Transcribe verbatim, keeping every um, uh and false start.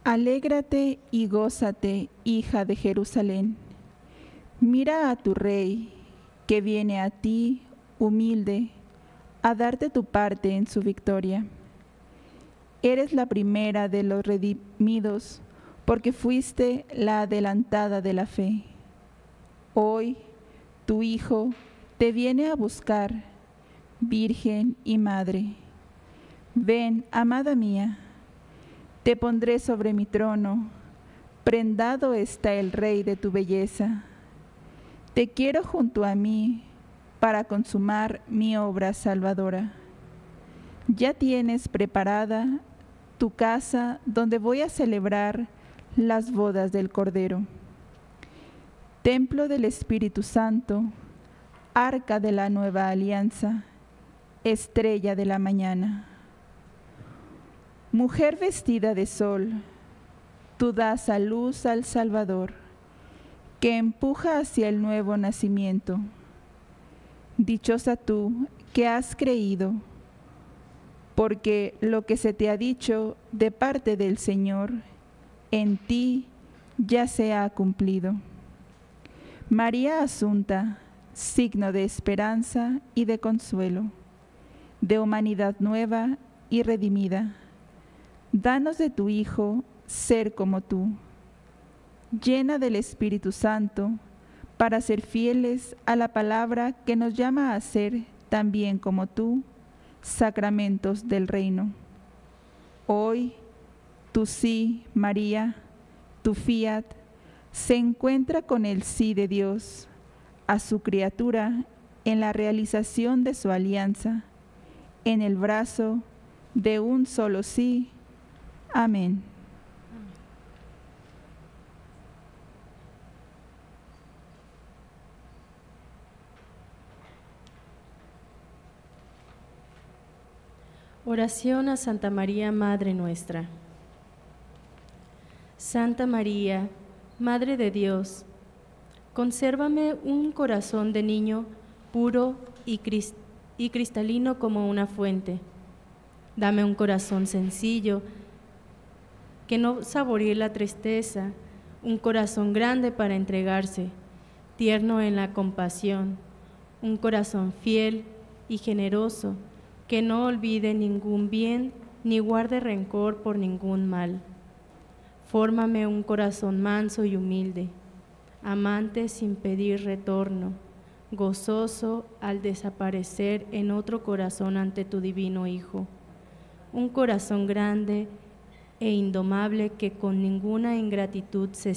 Alégrate y gózate, hija de Jerusalén. Mira a tu rey, que viene a ti, humilde, a darte tu parte en su victoria. Eres la primera de los redimidos, porque fuiste la adelantada de la fe. Hoy, tu Hijo te viene a buscar, Virgen y Madre. Ven, amada mía, te pondré sobre mi trono, prendado está el Rey de tu belleza. Te quiero junto a mí para consumar mi obra salvadora. Ya tienes preparada tu casa donde voy a celebrar las bodas del Cordero. Templo del Espíritu Santo, arca de la nueva alianza, estrella de la mañana. Mujer vestida de sol, tú das a luz al Salvador, que empuja hacia el nuevo nacimiento. Dichosa tú que has creído, porque lo que se te ha dicho de parte del Señor, en ti ya se ha cumplido. María Asunta, signo de esperanza y de consuelo, de humanidad nueva y redimida. Danos de tu Hijo ser como tú, llena del Espíritu Santo, para ser fieles a la palabra que nos llama a ser, también como tú, sacramentos del reino. Hoy, tu sí, María, tu fiat, se encuentra con el sí de Dios a su criatura en la realización de su alianza, en el brazo de un solo sí. Amén. Oración a Santa María, Madre nuestra. Santa María, Madre de Dios, consérvame un corazón de niño puro y, crist- y cristalino como una fuente. Dame un corazón sencillo, que no saboree la tristeza, un corazón grande para entregarse, tierno en la compasión, un corazón fiel y generoso, que no olvide ningún bien ni guarde rencor por ningún mal. Fórmame un corazón manso y humilde, amante sin pedir retorno, gozoso al desaparecer en otro corazón ante tu divino Hijo. Un corazón grande e indomable que con ninguna ingratitud se